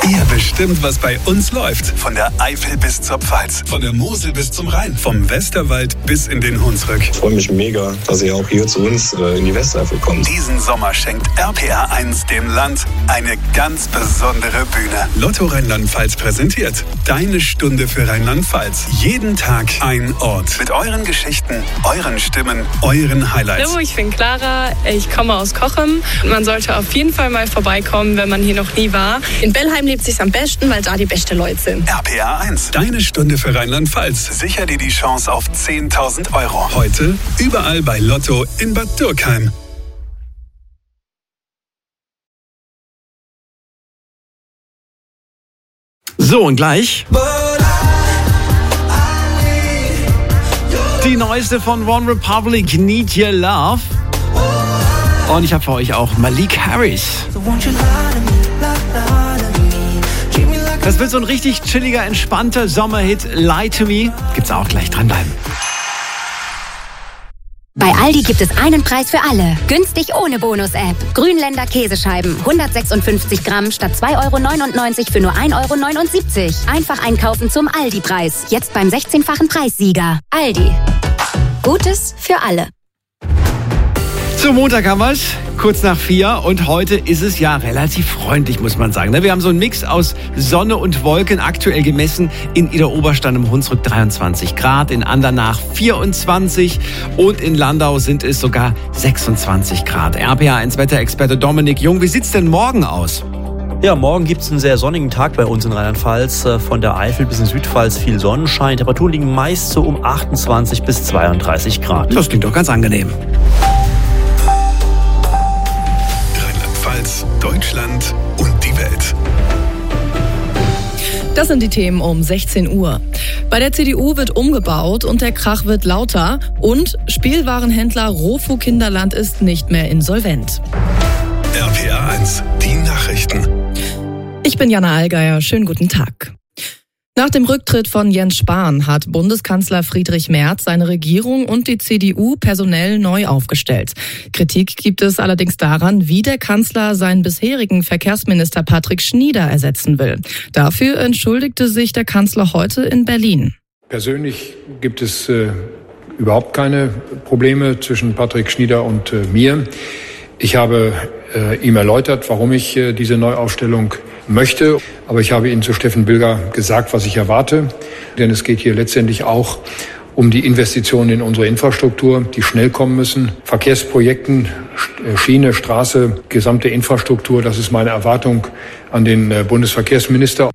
Ihr bestimmt, was bei uns läuft. Von der Eifel bis zur Pfalz, von der Mosel bis zum Rhein, vom Westerwald bis in den Hunsrück. Ich freue mich mega, dass ihr auch hier zu uns in die Westeifel kommt. Diesen Sommer schenkt RPR1 dem Land eine ganz besondere Bühne. Lotto Rheinland-Pfalz präsentiert Deine Stunde für Rheinland-Pfalz. Jeden Tag ein Ort. Mit euren Geschichten, euren Stimmen, euren Highlights. Hallo, ich bin Clara, ich komme aus Cochem. Man sollte auf jeden Fall mal vorbeikommen, wenn man hier noch nie war. In Bellheim lebt sich's am besten, weil da die besten Leute sind. RPR1, Deine Stunde für Rheinland-Pfalz. Sicher dir die Chance auf 10.000 Euro. Heute überall bei Lotto in Bad Dürkheim. So, und gleich die neueste von One Republic, Need Your Love. Und ich habe für euch auch Malik Harris. Das wird so ein richtig chilliger, entspannter Sommerhit. Lie to Me. Gibt's auch gleich, dranbleiben. Bei Aldi gibt es einen Preis für alle. Günstig ohne Bonus-App. Grünländer Käsescheiben. 156 Gramm statt 2,99 € für nur 1,79 €. Einfach einkaufen zum Aldi-Preis. Jetzt beim 16-fachen Preissieger. Aldi. Gutes für alle. Zum Montag haben wir es, kurz nach 4. Und heute ist es ja relativ freundlich, muss man sagen. Wir haben so einen Mix aus Sonne und Wolken, aktuell gemessen in Idar-Oberstein im Hunsrück 23 Grad, in Andernach 24 und in Landau sind es sogar 26 Grad. RPR1 Wetterexperte Dominik Jung, wie sieht's denn morgen aus? Ja, morgen gibt es einen sehr sonnigen Tag bei uns in Rheinland-Pfalz. Von der Eifel bis in Südpfalz viel Sonnenschein. Temperaturen liegen meist so um 28 bis 32 Grad. Das klingt doch ganz angenehm. Rheinland-Pfalz, Deutschland und die Welt. Das sind die Themen um 16 Uhr. Bei der CDU wird umgebaut und der Krach wird lauter. Und Spielwarenhändler Rofu Kinderland ist nicht mehr insolvent. RPR1, die Nachrichten. Ich bin Jana Allgeier, schönen guten Tag. Nach dem Rücktritt von Jens Spahn hat Bundeskanzler Friedrich Merz seine Regierung und die CDU personell neu aufgestellt. Kritik gibt es allerdings daran, wie der Kanzler seinen bisherigen Verkehrsminister Patrick Schnieder ersetzen will. Dafür entschuldigte sich der Kanzler heute in Berlin. Persönlich gibt es überhaupt keine Probleme zwischen Patrick Schnieder und mir. Ich habe ihm erläutert, warum ich diese Neuaufstellung möchte. Aber ich habe Ihnen zu Steffen Bilger gesagt, was ich erwarte. Denn es geht hier letztendlich auch um die Investitionen in unsere Infrastruktur, die schnell kommen müssen. Verkehrsprojekten, Schiene, Straße, gesamte Infrastruktur. Das ist meine Erwartung an den Bundesverkehrsminister.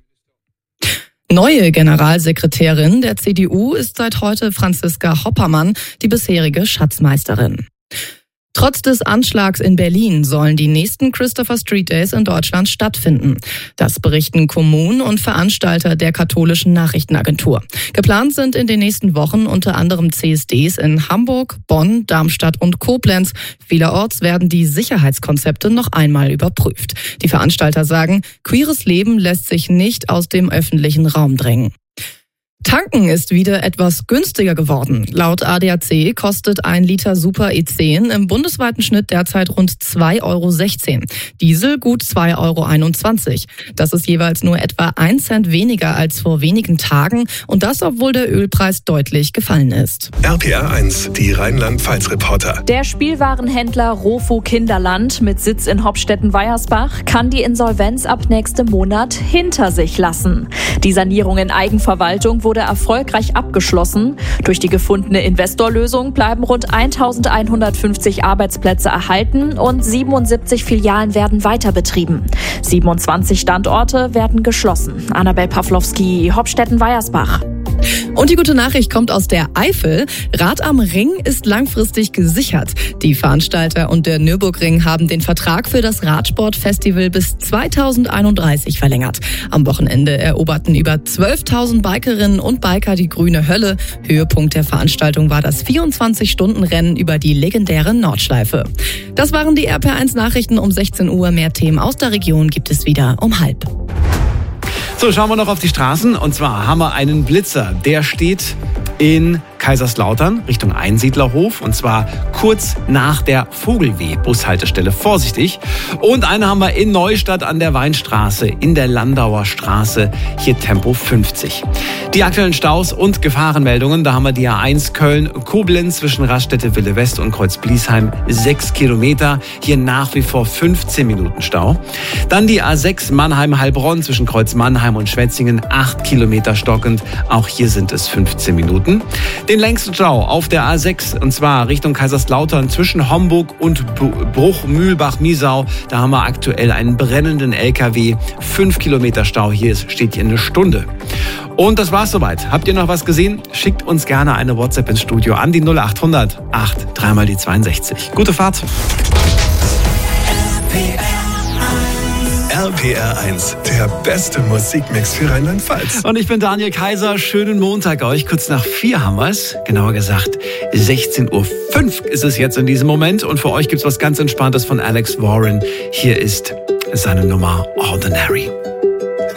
Neue Generalsekretärin der CDU ist seit heute Franziska Hoppermann, die bisherige Schatzmeisterin. Trotz des Anschlags in Berlin sollen die nächsten Christopher Street Days in Deutschland stattfinden. Das berichten Kommunen und Veranstalter der katholischen Nachrichtenagentur. Geplant sind in den nächsten Wochen unter anderem CSDs in Hamburg, Bonn, Darmstadt und Koblenz. Vielerorts werden die Sicherheitskonzepte noch einmal überprüft. Die Veranstalter sagen, queeres Leben lässt sich nicht aus dem öffentlichen Raum drängen. Tanken ist wieder etwas günstiger geworden. Laut ADAC kostet 1 Liter Super E10 im bundesweiten Schnitt derzeit rund 2,16 €. Diesel gut 2,21 €. Das ist jeweils nur etwa 1 Cent weniger als vor wenigen Tagen und das, obwohl der Ölpreis deutlich gefallen ist. RPR1, die Rheinland-Pfalz-Reporter. Der Spielwarenhändler Rofu Kinderland mit Sitz in Hopstetten-Weiersbach kann die Insolvenz ab nächstem Monat hinter sich lassen. Die Sanierung in Eigenverwaltung wurde erfolgreich abgeschlossen. Durch die gefundene Investorlösung bleiben rund 1150 Arbeitsplätze erhalten und 77 Filialen werden weiter betrieben. 27 Standorte werden geschlossen. Annabel Pawlowski, Hopstetten-Weiersbach. Und die gute Nachricht kommt aus der Eifel. Rad am Ring ist langfristig gesichert. Die Veranstalter und der Nürburgring haben den Vertrag für das Radsportfestival bis 2031 verlängert. Am Wochenende eroberten über 12.000 Bikerinnen und Biker die grüne Hölle. Höhepunkt der Veranstaltung war das 24-Stunden-Rennen über die legendäre Nordschleife. Das waren die RPR1 Nachrichten um 16 Uhr. Mehr Themen aus der Region gibt es wieder um 12:30. So, schauen wir noch auf die Straßen. Und zwar haben wir einen Blitzer. Der steht in Kaiserslautern Richtung Einsiedlerhof und zwar kurz nach der Vogelweh-Bushaltestelle. Vorsichtig. Und eine haben wir in Neustadt an der Weinstraße, in der Landauer Straße, hier Tempo 50. Die aktuellen Staus und Gefahrenmeldungen, da haben wir die A1 Köln-Koblenz zwischen Raststätte-Wille West und Kreuz-Bliesheim 6 Kilometer. Hier nach wie vor 15 Minuten Stau. Dann die A6 Mannheim-Heilbronn zwischen Kreuz-Mannheim und Schwetzingen 8 Kilometer stockend. Auch hier sind es 15 Minuten. Den längsten Stau auf der A6 und zwar Richtung Kaiserslautern zwischen Homburg und Bruch-Mühlbach-Miesau. Da haben wir aktuell einen brennenden LKW. 5 Kilometer Stau. Hier steht hier eine Stunde. Und das war's soweit. Habt ihr noch was gesehen? Schickt uns gerne eine WhatsApp ins Studio an die 0800 8 3 mal die 62. Gute Fahrt. RPR 1, der beste Musikmix für Rheinland-Pfalz. Und ich bin Daniel Kaiser. Schönen Montag euch. Kurz nach 4 haben wir es. Genauer gesagt 16:05 Uhr ist es jetzt in diesem Moment. Und für euch gibt's was ganz Entspanntes von Alex Warren. Hier ist seine Nummer Ordinary.